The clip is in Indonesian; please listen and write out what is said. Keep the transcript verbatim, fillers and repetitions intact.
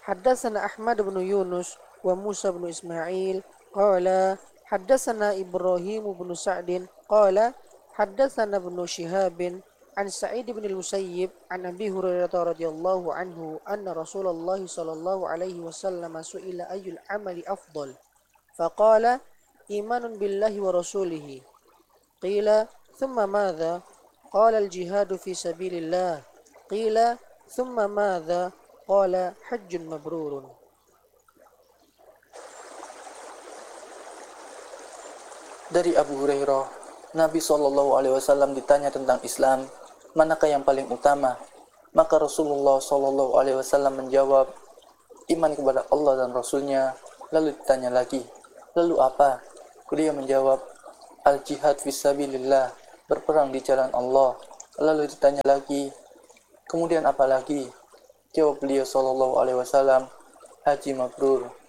حدثنا أحمد بن يونس وموسى بن إسماعيل قال حدثنا إبراهيم بن سعد قال حدثنا ابن شهاب عن سعيد بن المسيب عن أبي هريرة رضي الله عنه أن رسول الله صلى الله عليه وسلم سئل أي العمل أفضل فقال إيمان بالله ورسوله قيل ثم ماذا قال الجهاد في سبيل الله قيل ثم ماذا قال حج مبرور. Dari Abu Hurairah, Nabi shallallahu alaihi wasallam ditanya tentang Islam, manakah yang paling utama? Maka Rasulullah shallallahu alaihi wasallam menjawab, iman kepada Allah dan Rasulnya. Lalu ditanya lagi, lalu apa? Beliau menjawab, al-jihad fisabilillah, berperang di jalan Allah. Lalu ditanya lagi, kemudian apa lagi? Jawab beliau shallallahu alaihi wasallam, haji mabrur,